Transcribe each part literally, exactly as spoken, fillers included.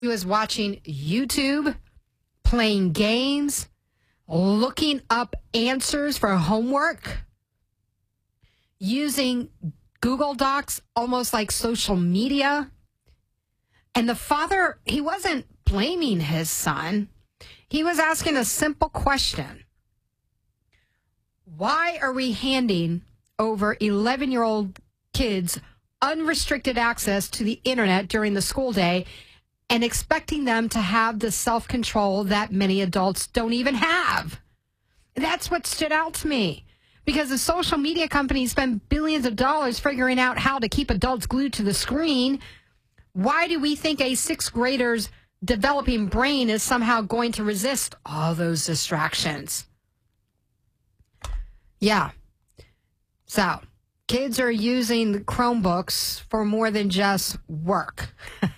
He was watching YouTube, playing games, looking up answers for homework, using Google Docs almost like social media. And the father, he wasn't blaming his son. He was asking a simple question. Why are we handing over eleven-year-old kids unrestricted access to the internet during the school day and expecting them to have the self-control that many adults don't even have? That's what stood out to me, because the social media companies spend billions of dollars figuring out how to keep adults glued to the screen. Why do we think a sixth grader's developing brain is somehow going to resist all those distractions? Yeah. So kids are using the Chromebooks for more than just work.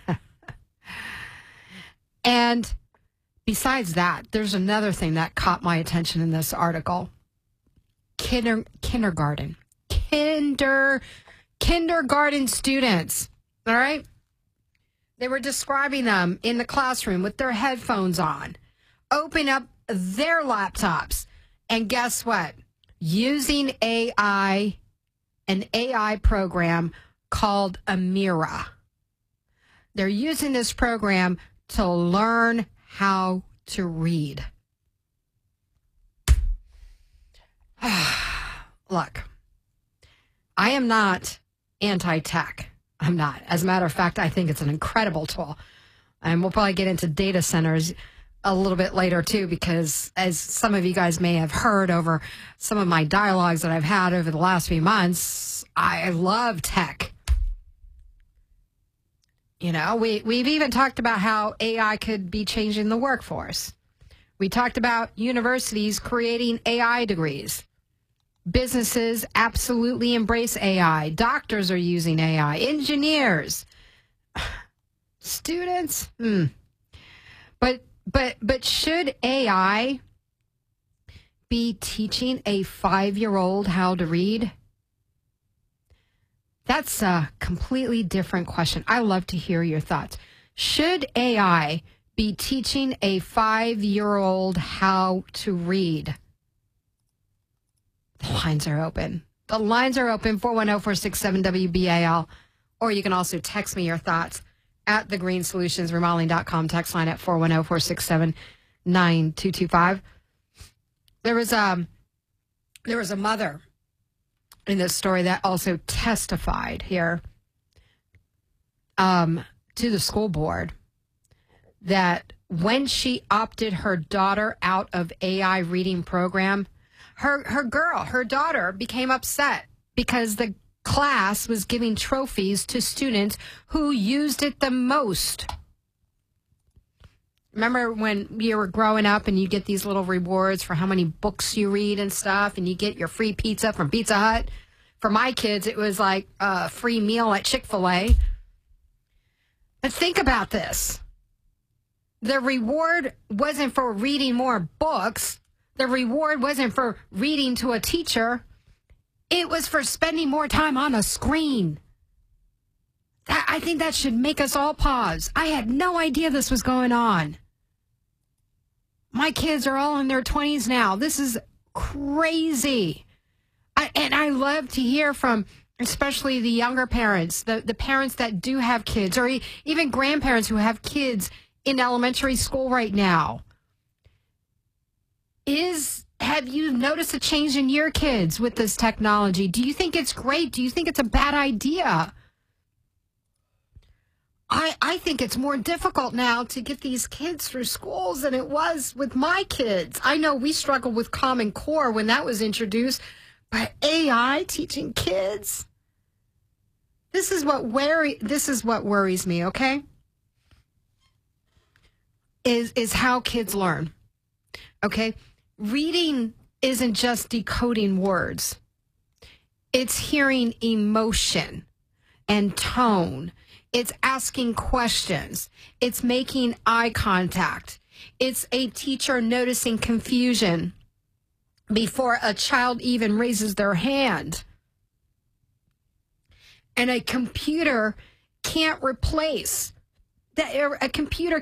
And besides that, there's another thing that caught my attention in this article. Kinder, kindergarten. Kinder, kindergarten students. All right? They were describing them in the classroom with their headphones on, opening up their laptops, and guess what? Using A I, an A I program called Amira. They're using this program to learn how to read. Look, I am not anti-tech. I'm not. As a matter of fact, I think it's an incredible tool. And we'll probably get into data centers a little bit later, too, because as some of you guys may have heard over some of my dialogues that I've had over the last few months, I love tech. You know, we, we've even talked about how A I could be changing the workforce. We talked about universities creating A I degrees. Businesses absolutely embrace A I. Doctors are using A I. Engineers. Students. Hmm. But but but should A I be teaching a five-year-old how to read? That's a completely different question. I love to hear your thoughts. Should A I be teaching a five-year-old how to read? The lines are open. The lines are open, four one zero, four six seven, W B A L. Or you can also text me your thoughts at the green solutions remodeling dot com. Text line at four one zero, four six seven, nine two two five. There was, um, there was a mother in this story that also testified here um, to the school board that when she opted her daughter out of A I reading program, Her her girl, her daughter, became upset because the class was giving trophies to students who used it the most. Remember when you were growing up and you get these little rewards for how many books you read and stuff, and you get your free pizza from Pizza Hut? For my kids, it was like a free meal at Chick-fil-A. But think about this. The reward wasn't for reading more books. The reward wasn't for reading to a teacher. It was for spending more time on a screen. That, I think that should make us all pause. I had no idea this was going on. My kids are all in their twenties now. This is crazy. I, and I love to hear from especially the younger parents, the, the parents that do have kids, or even grandparents who have kids in elementary school right now. Is have you noticed a change in your kids with this technology? Do you think it's great? Do you think it's a bad idea? I I think it's more difficult now to get these kids through schools than it was with my kids. I know we struggled with Common Core when that was introduced, but A I teaching kids? This is what worry this is what worries me, okay? Is is how kids learn. Okay? Reading isn't just decoding words. It's hearing emotion and tone. It's asking questions. It's making eye contact. It's a teacher noticing confusion before a child even raises their hand. And a computer can't replace that a computer